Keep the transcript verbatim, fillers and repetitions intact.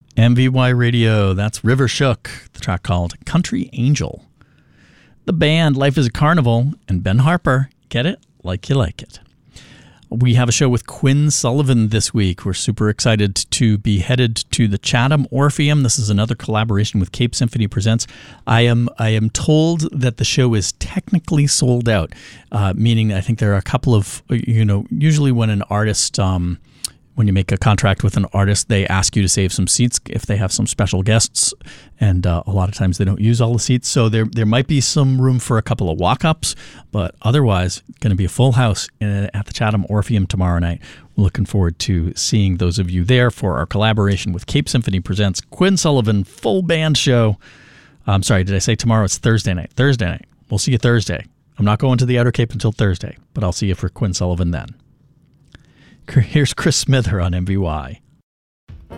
M V Y Radio, that's River Shook, the track called Country Angel. The band Life is a Carnival and Ben Harper, get it like you like it. We have a show with Quinn Sullivan this week. We're super excited to be headed to the Chatham Orpheum. This is another collaboration with Cape Symphony Presents. I am I am told that the show is technically sold out, uh, meaning I think there are a couple of, you know, usually when an artist... Um, When you make a contract with an artist, they ask you to save some seats if they have some special guests, and uh, a lot of times they don't use all the seats. So there there might be some room for a couple of walk-ups, but otherwise, it's going to be a full house in, at the Chatham Orpheum tomorrow night. We're looking forward to seeing those of you there for our collaboration with Cape Symphony Presents Quinn Sullivan full band show. I'm sorry, did I say tomorrow? It's Thursday night. Thursday night. We'll see you Thursday. I'm not going to the Outer Cape until Thursday, but I'll see you for Quinn Sullivan then. Here's Chris Smither on M V Y.